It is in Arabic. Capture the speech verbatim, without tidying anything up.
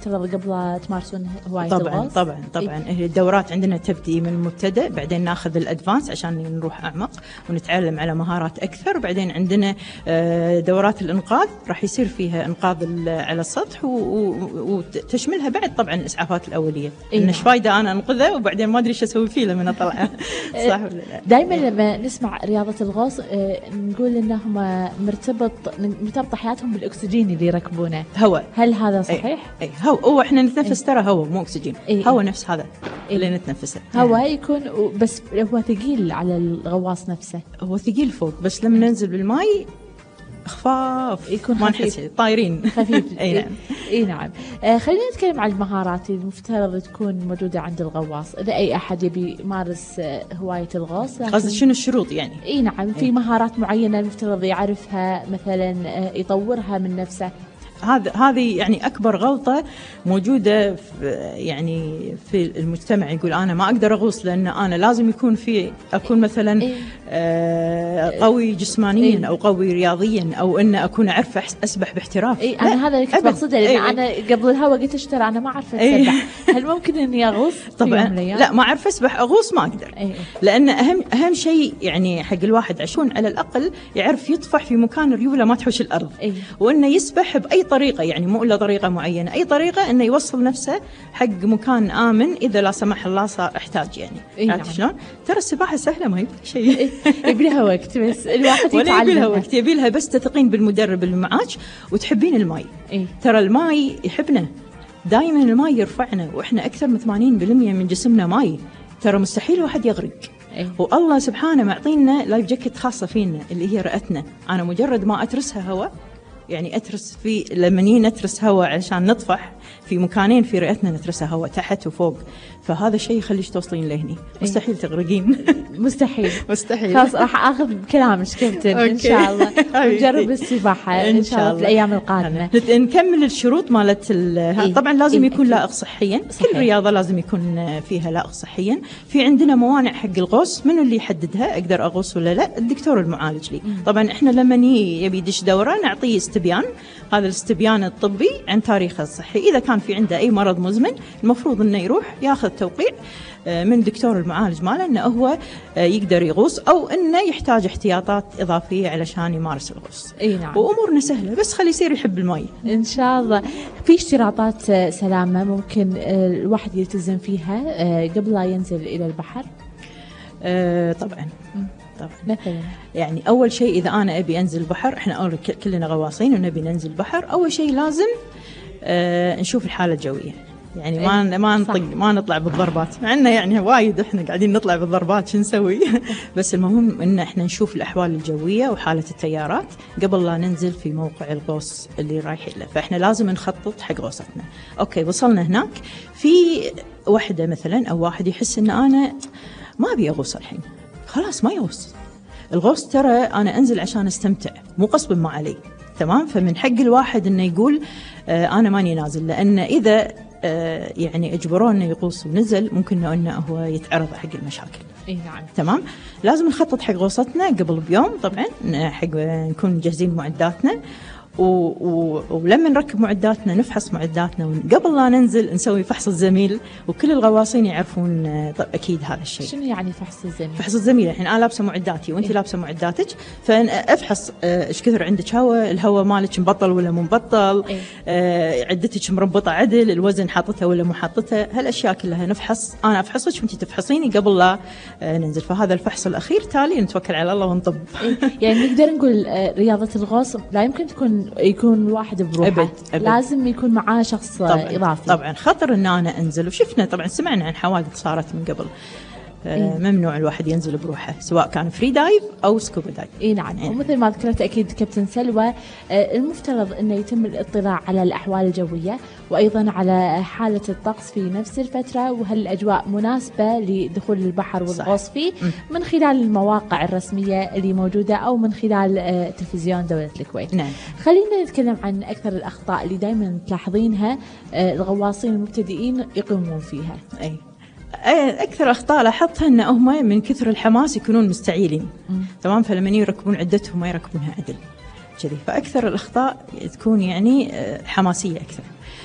المفترض قبل تمارسون هواية طبعا الغوص؟ طبعا طبعا إيه؟ الدورات عندنا تبدي من المبتدئ، بعدين ناخذ الادفانس عشان نروح اعمق ونتعلم على مهارات اكثر، وبعدين عندنا دورات الانقاذ راح يصير فيها انقاذ على السطح وتشملها بعد طبعا الاسعافات الاوليه. إيه؟ انه ايش فايده انا انقذه وبعدين ما ادري ايش اسوي فيه لما اطلع. صح ولا لا؟ دائما لما نسمع رياضه الغوص نقول انهم مرتبط مرتبطه حياتهم بالاكسجين اللي يركبونه، هواء. هل هذا صحيح؟ اي أي. هو هو احنا نتنفس ترى هواء مو اكسجين. أي. هواء نفس هذا أي. اللي نتنفسه. هواء يكون بس هو ثقيل على الغواص نفسه. هو ثقيل فوق، بس لما ننزل بالماء خفاف يكون ما نحس طايرين خفيف. اي نعم. اي نعم. آه خلينا نتكلم عن المهارات اللي المفترض تكون موجوده عند الغواص اذا اي احد يبي يمارس آه هوايه الغوص. قصدك شنو الشروط يعني؟ اي نعم. في مهارات معينه المفترض يعرفها مثلا آه يطورها من نفسه. هذا هذه يعني اكبر غلطه موجوده في يعني في المجتمع، يقول انا ما اقدر اغوص لان انا لازم يكون في اكون مثلا إيه؟ آه قوي جسمانيا إيه؟ او قوي رياضيا او ان اكون اعرف اسبح باحتراف. إيه؟ انا هذا اللي كنت بقصده لان إيه؟ انا قبل الهوا قلت اشترى انا ما اعرف اسبح. إيه؟ هل ممكن اني اغوص؟ طبعا لا ما اعرف اسبح اغوص ما اقدر. إيه؟ لان اهم اهم شيء يعني حق الواحد عشان على الاقل يعرف يطفح في مكان ريوله ما تحوش الارض. إيه؟ وانه يسبح باي طريقه، يعني مو الا طريقه معينه، اي طريقه انه يوصل نفسه حق مكان امن اذا لا سمح الله صار احتاج يعني. إيه؟ عرفت شلون؟ ترى السباحه سهله ما هي شيء. إيه؟ يبي لها وقت بس الواحد ولا يبي لها يتعلم. وقت، يبي لها بس تثقين بالمدرب اللي معاك وتحبين الماي. إيه؟ ترى الماي يحبنا دائما، الماي يرفعنا واحنا اكثر من ثمانين بالمئة من جسمنا ماي، ترى مستحيل واحد يغرق. إيه؟ والله سبحانه معطينا لايف جاكيت خاصه فينا اللي هي رئتنا. انا مجرد ما اترسها هواء، يعني اترس في لما نيجي نترس هواء عشان نطفح في مكانين في رئتنا نترسها هواء تحت وفوق، فهذا الشيء يخليك توصلين لهني. مستحيل تغرقين. مستحيل. مستحيل. خلاص راح اخذ بكلامك كابتن ان شاء الله ونجرب السباحه ان شاء الله في الايام القادمه. نكمل الشروط مالت إيه؟ طبعا لازم إيه؟ يكون لائق صحيا. صحيح. كل رياضه لازم يكون فيها لائق صحيا. في عندنا موانع حق الغوص، منو اللي يحددها اقدر اغوص ولا لا؟ الدكتور المعالج لي. طبعا احنا لما يبي يدش دوره نعطيه استبيان، هذا الاستبيان الطبي عن تاريخه الصحي. اذا كان في عنده اي مرض مزمن المفروض انه يروح ياخذ توقيع من دكتور المعالج ماله انه هو يقدر يغوص او انه يحتاج احتياطات اضافيه علشان يمارس الغوص. اي نعم. وامورنا سهله بس خلي يصير يحب الماء ان شاء الله. في اشتراطات سلامه ممكن الواحد يلتزم فيها قبل لا ينزل الى البحر؟ أه طبعا طبعا. مثلا يعني اول شيء اذا انا ابي انزل البحر، احنا أول كلنا غواصين ونبي ننزل البحر، اول شيء لازم أه نشوف الحاله الجويه. يعني ما ما نطق ما نطلع بالضربات، مع انه يعني وايد احنا قاعدين نطلع بالضربات شو نسوي. بس المهم ان احنا نشوف الاحوال الجويه وحاله التيارات قبل لا ننزل في موقع الغوص اللي رايحين له. فاحنا لازم نخطط حق غوصتنا. اوكي وصلنا هناك، في وحده مثلا او واحد يحس ان انا ما ابي اغوص الحين، خلاص ما يغوص. الغوص ترى انا انزل عشان استمتع مو غصب ما علي. تمام. فمن حق الواحد انه يقول آه انا ماني نازل، لان اذا آه يعني اجبروه انه يغوص ونزل ممكن انه هو يتعرض حق المشاكل. اي نعم. تمام. لازم نخطط حق غوصتنا قبل بيوم طبعا، حق نكون مجهزين معداتنا، و... و... ولما نركب معداتنا نفحص معداتنا، وقبل لا ننزل نسوي فحص الزميل، وكل الغواصين يعرفون طب اكيد هذا الشيء. شنو يعني فحص الزميل؟ فحص الزميل الحين انا لابسه معداتي وانت إيه؟ لابسه معداتك، فافحص ايش كثر عندك هواء، الهواء مالك مبطل ولا مو مبطل، إيه؟ آه عدتك مربطه عدل، الوزن حاطته ولا مو حاطته، هالاشياء كلها نفحص. انا افحصك وانت تفحصيني قبل لا آه ننزل. فهذا الفحص الاخير، تالي نتوكل على الله ونطب. إيه؟ يعني نقدر نقول رياضه الغوص لا يمكن تكون يكون الواحد بروحه، أبد أبد. لازم يكون معاه شخص طبعًا اضافي. طبعا خطر ان انا انزل، وشفنا طبعا سمعنا عن حوادث صارت من قبل. إيه؟ ممنوع الواحد ينزل بروحه سواء كان فري دايف او سكوبا دايف. اي نعم. إيه؟ ومثل ما ذكرت اكيد كابتن سلوى، المفترض انه يتم الاطلاع على الاحوال الجويه وايضا على حاله الطقس في نفس الفتره، وهل الاجواء مناسبه لدخول البحر والغوص فيه من خلال المواقع الرسميه اللي موجوده او من خلال تلفزيون دوله الكويت. نعم. خلينا نتكلم عن اكثر الاخطاء اللي دائما تلاحظينها الغواصين المبتدئين يقومون فيها. اي اكثر اخطاء لاحظتها ان هم من كثر الحماس يكونون مستعيلين. تمام. فلما يركبون عدتهم ما يركبونها عدل كذي، فاكثر الاخطاء تكون يعني حماسيه اكثر.